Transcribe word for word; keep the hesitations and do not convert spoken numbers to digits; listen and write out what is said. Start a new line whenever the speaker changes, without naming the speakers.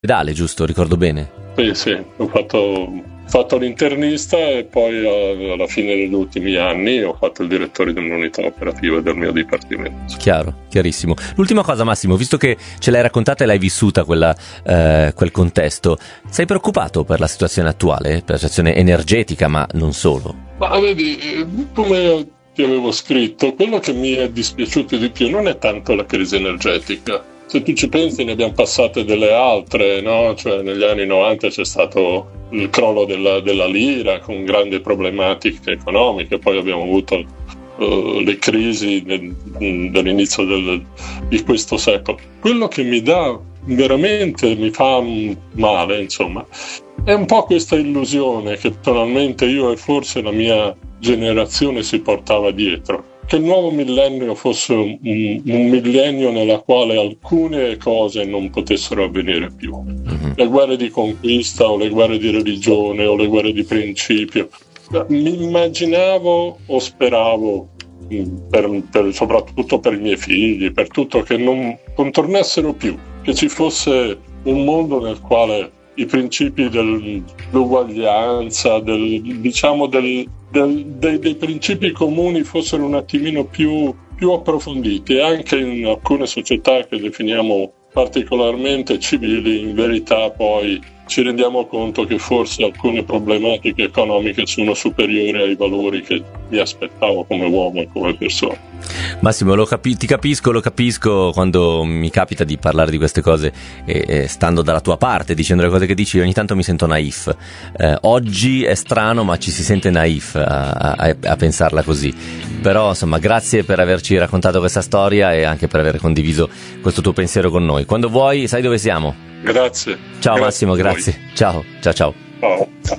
all'ospedale, giusto? Ricordo bene?
Sì, sì, ho fatto... Ho fatto l'internista e poi alla fine degli ultimi anni ho fatto il direttore dell'unità operativa del mio dipartimento.
Chiaro, chiarissimo. L'ultima cosa, Massimo, visto che ce l'hai raccontata e l'hai vissuta quella, eh, quel contesto, sei preoccupato per la situazione attuale, per la situazione energetica, ma non solo?
Ma vedi, come ti avevo scritto, quello che mi è dispiaciuto di più non è tanto la crisi energetica. Se tu ci pensi, ne abbiamo passate delle altre, no? Cioè negli anni novanta c'è stato il crollo della, della lira con grandi problematiche economiche, poi abbiamo avuto uh, le crisi del, dell'inizio del, di questo secolo. Quello che mi dà veramente, mi fa male, insomma, è un po' questa illusione che personalmente io e forse la mia generazione si portava dietro, che il nuovo millennio fosse un, un, un millennio nella quale alcune cose non potessero avvenire più. Mm-hmm. Le guerre di conquista o le guerre di religione o le guerre di principio. Mi immaginavo o speravo, per, per, soprattutto per i miei figli, per tutto, che non, non tornassero più, che ci fosse un mondo nel quale i principi dell'uguaglianza, del, diciamo del, del, dei, dei principi comuni fossero un attimino più, più approfonditi, e anche in alcune società che definiamo particolarmente civili, in verità poi ci rendiamo conto che forse alcune problematiche economiche sono superiori ai valori che mi aspettavo come uomo e come persona.
Massimo, lo capi- ti capisco, lo capisco quando mi capita di parlare di queste cose e, e stando dalla tua parte, dicendo le cose che dici, ogni tanto mi sento naif. Eh, oggi è strano, ma ci si sente naif a, a, a pensarla così. Però, insomma, grazie per averci raccontato questa storia e anche per aver condiviso questo tuo pensiero con noi. Quando vuoi, sai dove siamo?
Grazie.
Ciao
grazie
Massimo, grazie. Ciao, ciao, ciao.
Ciao.